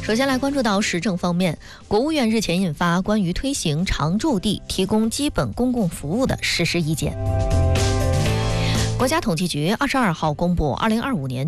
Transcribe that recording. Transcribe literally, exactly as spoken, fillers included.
首先来关注到时政方面，国务院日前印发关于推行常住地提供基本公共服务的实施意见。国家统计局二十二号公布二零二五年